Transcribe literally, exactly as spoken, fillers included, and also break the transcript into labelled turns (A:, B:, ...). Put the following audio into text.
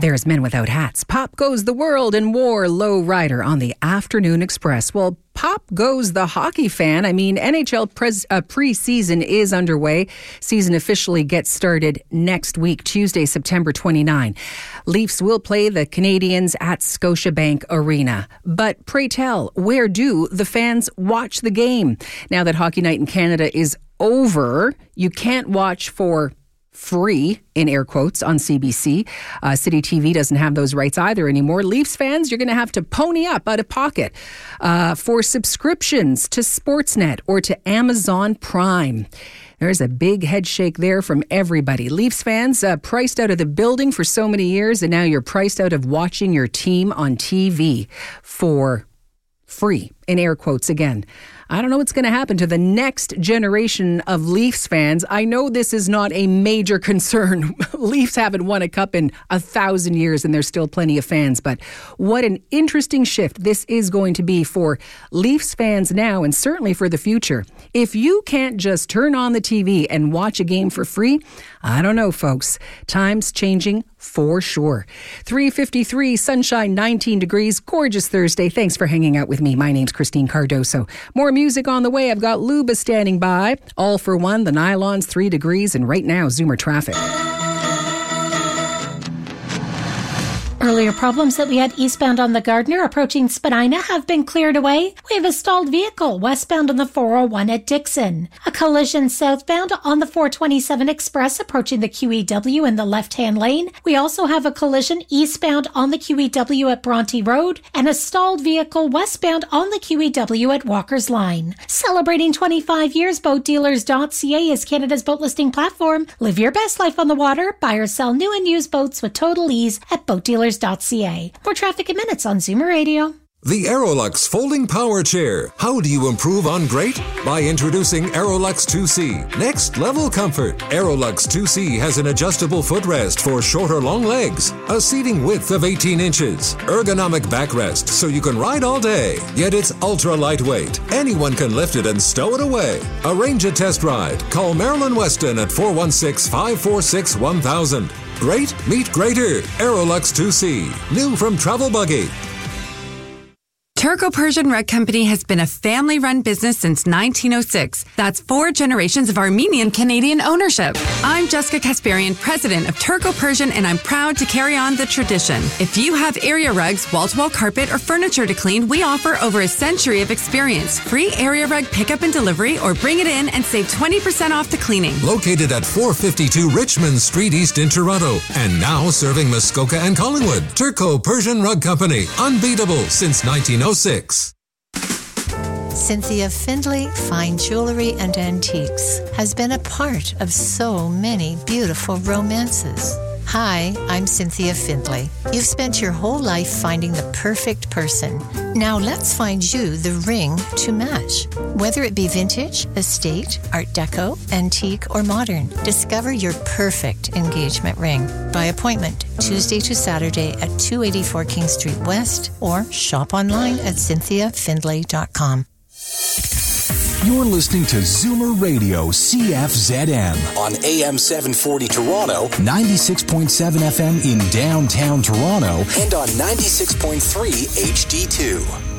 A: There's Men Without Hats. Pop Goes the World and War Low Rider on the Afternoon Express. Well, pop goes the hockey fan. I mean, N H L pres- uh, preseason is underway. Season officially gets started next week, Tuesday, September twenty-ninth. Leafs will play the Canadiens at Scotiabank Arena. But pray tell, where do the fans watch the game? Now that Hockey Night in Canada is over, you can't watch for free, in air quotes, on C B C. Uh, City T V doesn't have those rights either anymore. Leafs fans, you're going to have to pony up out of pocket uh, for subscriptions to Sportsnet or to Amazon Prime. There's a big head shake there from everybody. Leafs fans uh, priced out of the building for so many years, and now you're priced out of watching your team on T V for free, in air quotes again. I don't know what's going to happen to the next generation of Leafs fans. I know this is not a major concern. Leafs haven't won a cup in a thousand years and there's still plenty of fans. But what an interesting shift this is going to be for Leafs fans now and certainly for the future. If you can't just turn on the T V and watch a game for free, I don't know, folks. Time's changing for sure. three fifty-three, sunshine, nineteen degrees, gorgeous Thursday. Thanks for hanging out with me. My name's Christine Cardoso. More music on the way. I've got Luba standing by. All for one, the Nylons, three degrees, and right now, Zoomer traffic.
B: Earlier problems that we had eastbound on the Gardiner approaching Spadina have been cleared away. We have a stalled vehicle westbound on the four oh one at Dixon. A collision southbound on the four twenty-seven Express approaching the Q E W in the left-hand lane. We also have a collision eastbound on the Q E W at Bronte Road and a stalled vehicle westbound on the Q E W at Walker's Line. Celebrating twenty-five years, boat dealers dot c a is Canada's boat listing platform. Live your best life on the water. Buy or sell new and used boats with total ease at boat dealers dot c a. More traffic in minutes on Zoomer Radio.
C: The Aerolux Folding Power Chair. How do you improve on great? By introducing Aerolux two C. Next level comfort. Aerolux two C has an adjustable footrest for short or long legs, a seating width of eighteen inches, ergonomic backrest so you can ride all day. Yet it's ultra lightweight. Anyone can lift it and stow it away. Arrange a test ride. Call Marilyn Weston at four one six, five four six, one thousand. Great, meet greater. Aerolux two C. New from Travel Buggy.
D: Turco Persian Rug Company has been a family-run business since nineteen oh six. That's four generations of Armenian-Canadian ownership. I'm Jessica Kasparian, president of Turco Persian, and I'm proud to carry on the tradition. If you have area rugs, wall-to-wall carpet, or furniture to clean, we offer over a century of experience. Free area rug pickup and delivery, or bring it in and save twenty percent off the cleaning.
C: Located at four fifty-two Richmond Street East in Toronto, and now serving Muskoka and Collingwood. Turco Persian Rug Company, unbeatable since nineteen oh six.
E: Cynthia Findlay Fine Jewelry and Antiques has been a part of so many beautiful romances. Hi, I'm Cynthia Findlay. You've spent your whole life finding the perfect person. Now let's find you the ring to match. Whether it be vintage, estate, art deco, antique, or modern, discover your perfect engagement ring by appointment Tuesday to Saturday at two eighty-four King Street West or shop online at cynthia findlay dot com.
F: You're listening to Zoomer Radio C F Z M
G: on A M seven forty Toronto,
F: ninety-six point seven F M in downtown Toronto,
G: and on ninety-six point three H D two.